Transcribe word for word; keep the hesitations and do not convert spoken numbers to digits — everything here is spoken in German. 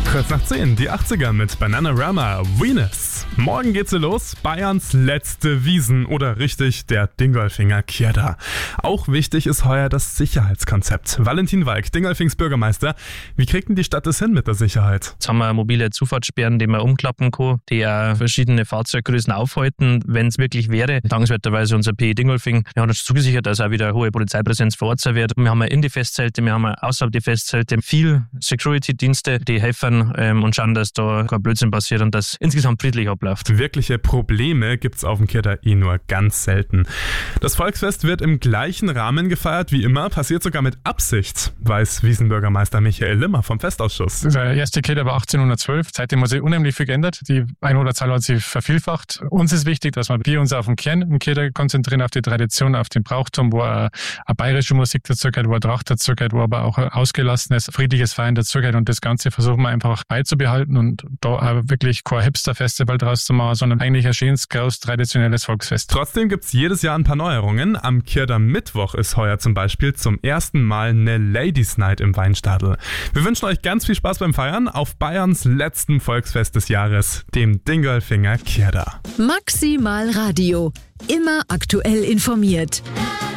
Kurz nach zehn, die achtziger mit Bananarama, Venus. Morgen geht's los, Bayerns letzte Wiesn oder richtig der Dingolfinger Kjærda. Auch wichtig ist heuer das Sicherheitskonzept. Valentin Walk, Dingolfings Bürgermeister, wie kriegt denn die Stadt das hin mit der Sicherheit? Jetzt haben wir mobile Zufahrtssperren, die man umklappen kann, die auch verschiedene Fahrzeuggrößen aufhalten, wenn es wirklich wäre. Dankenswerterweise unser P E Dingolfing, wir haben uns zugesichert, dass auch wieder eine hohe Polizeipräsenz vor Ort sein wird. Wir haben in die Festzelte, wir haben außerhalb die Festzelte viel Security-Dienste, die helfen ähm, und schauen, dass da kein Blödsinn passiert und dass insgesamt friedlich abläuft. Wirkliche Probleme gibt's auf dem Kjærda eh nur ganz selten. Das Volksfest wird im gleichen Rahmen gefeiert wie immer, passiert sogar mit Absicht, weiß Wiesnbürgermeister Michael Limmer vom Festausschuss. Der erste Kjærda war achtzehnhundertzwölf, seitdem hat sich unheimlich viel geändert. Die Einwohnerzahl hat sich vervielfacht. Uns ist wichtig, dass wir uns auf den Kern im Kjærda konzentrieren, auf die Tradition, auf den Brauchtum, wo eine, eine bayerische Musik dazugehört, wo eine Tracht dazugehört, wo aber auch ein ausgelassenes, friedliches Feiern dazugehört. Und das Ganze versuchen wir einfach beizubehalten und da auch wirklich kein Hipster-Festival draus zu machen, sondern eigentlich ein schönes, groß, traditionelles Volksfest. Trotzdem gibt's jedes Jahr ein paar Neuerungen. Am Kjærda Mittwoch ist heuer zum Beispiel zum ersten Mal eine Ladies Night im Weinstadel. Wir wünschen euch ganz viel Spaß beim Feiern auf Bayerns letzten Volksfest des Jahres, dem Dingolfinger Kjærda. Maximal Radio. Immer aktuell informiert.